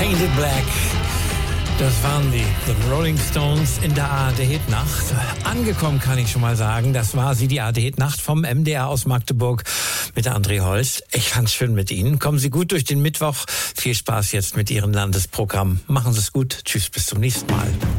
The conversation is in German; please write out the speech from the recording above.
Painted Black. Das waren die Rolling Stones in der ARD-Nacht. Angekommen kann ich schon mal sagen, das war sie, die ARD-Nacht vom MDR aus Magdeburg mit André Holst. Ich fand's schön mit Ihnen. Kommen Sie gut durch den Mittwoch. Viel Spaß jetzt mit Ihrem Landesprogramm. Machen Sie es gut. Tschüss, bis zum nächsten Mal.